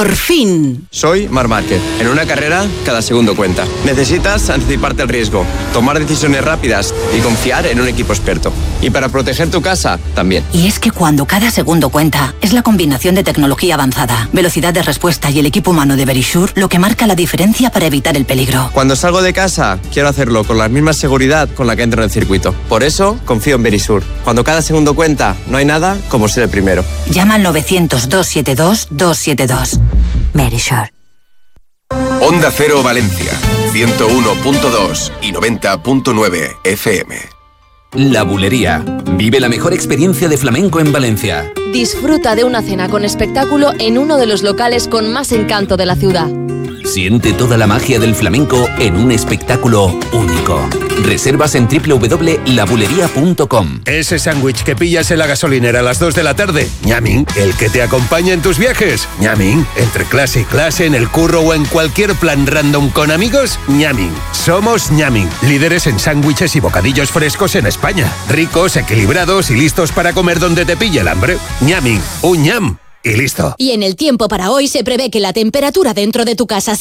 ¡Por fin! Soy Marc Márquez. En una carrera, cada segundo cuenta. Necesitas anticiparte al riesgo, tomar decisiones rápidas y confiar en un equipo experto. Y para proteger tu casa, también. Y es que cuando cada segundo cuenta, es la combinación de tecnología avanzada, velocidad de respuesta y el equipo humano de Verisure lo que marca la diferencia para evitar el peligro. Cuando salgo de casa, quiero hacerlo con la misma seguridad con la que entro en el circuito. Por eso, confío en Verisure. Cuando cada segundo cuenta, no hay nada como ser el primero. Llama al 900-272-272. Verisure. Onda Cero Valencia, 101.2 y 90.9 FM. La Bulería. Vive la mejor experiencia de flamenco en Valencia. Disfruta de una cena con espectáculo en uno de los locales con más encanto de la ciudad. Siente toda la magia del flamenco en un espectáculo único. Reservas en www.labulería.com. Ese sándwich que pillas en la gasolinera a las 2 de la tarde. Ñamin, el que te acompaña en tus viajes. Ñamin, entre clase y clase, en el curro o en cualquier plan random con amigos. Ñamin. Somos Ñamin, líderes en sándwiches y bocadillos frescos en España. Ricos, equilibrados y listos para comer donde te pille el hambre. Ñamin, un ñam y listo. Y en el tiempo para hoy se prevé que la temperatura dentro de tu casa